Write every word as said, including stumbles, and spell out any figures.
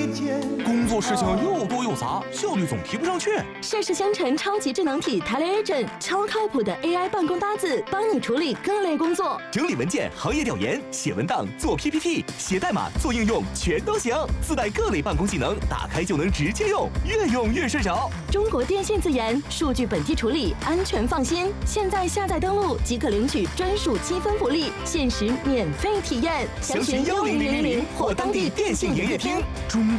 见。 工作事情又多又杂，效率总提不上去。 盛世香城超级智能体 TeleAgent， 超靠谱的 A I 办公搭子，帮你处理各类工作， 整理文件、行业调研、写文档、做 P P T、写代码、做应用，全都行。自带各类办公技能，打开就能直接用，越用越顺手。 中国电信自研，数据本地处理，安全放心。现在下载登录即可领取专属积分福利，限时免费体验。 详询幺零零零零或当地电信营业厅。 中